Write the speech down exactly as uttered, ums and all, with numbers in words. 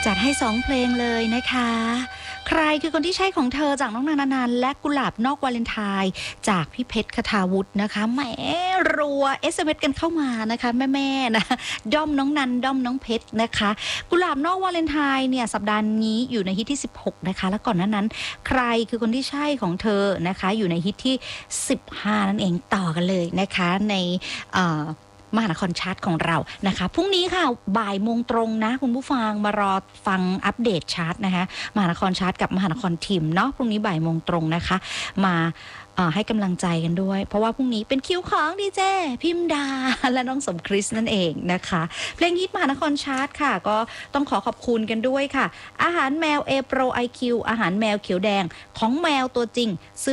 จัดให้สองเพลงเลยนะคะใครคือคนที่ใช่ของเธอจากน้องนานานันและกุหลาบนอกวาเลนไทน์จากพี่เพชรคทาวุฒินะคะแหมรัว เอส เอ็ม เอส กันเข้ามานะคะแม่ๆนะด้อมน้องนันด้อมน้องเพชรนะคะกุหลาบนอกวาเลนไทน์เนี่ยสัปดาห์นี้อยู่ในฮิตที่สิบหกนะคะแล้วก่อนหน้านั้นใครคือคนที่ใช่ของเธอนะคะอยู่ในฮิตที่สิบห้านั่นเองต่อกันเลยนะคะในเอ่อมหานครชาร์ตของเรานะคะพรุ่งนี้ค่ะบ่ายโมงตรงนะคุณผู้ฟังมารอฟังอัปเดตชาร์ตนะคะมหานครชาร์ตกับมหานครทีมเนาะพรุ่งนี้บ่ายโมงตรงนะคะมาให้กำลังใจกันด้วยเพราะว่าพรุ่งนี้เป็นคิวของดีเจพิมดาและน้องสมคริสนั่นเองนะคะเพลงฮิตมหานครชาร์ตค่ะก็ต้องขอขอบคุณกันด้วยค่ะอาหารแมว A Pro ไอ คิว อาหารแมวเขียวแดงของแมวตัวจริง